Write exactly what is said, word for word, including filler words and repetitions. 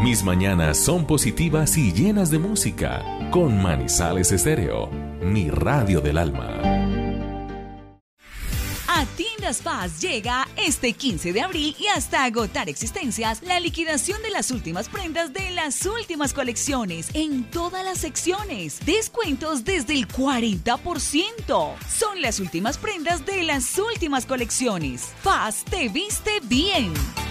Mis mañanas son positivas y llenas de música. Con Manizales Estéreo, mi radio del alma. A Tiendas Paz llega este quince de abril y hasta agotar existencias la liquidación de las últimas prendas de las últimas colecciones en todas las secciones. Descuentos desde el cuarenta por ciento. Son las últimas prendas de las últimas colecciones. Paz te viste bien.